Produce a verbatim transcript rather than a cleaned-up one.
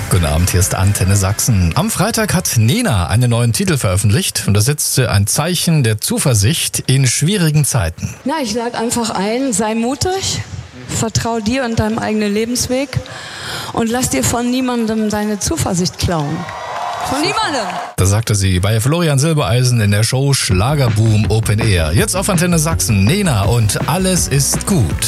Guten Abend, hier ist Antenne Sachsen. Am Freitag hat Nena einen neuen Titel veröffentlicht und da setzt sie ein Zeichen der Zuversicht in schwierigen Zeiten. Na, ich lade einfach ein, sei mutig, vertrau dir und deinem eigenen Lebensweg und lass dir von niemandem deine Zuversicht klauen. Von niemandem. Das sagte sie bei Florian Silbereisen in der Show Schlagerboom Open Air. Jetzt auf Antenne Sachsen, Nena und Alles ist gut.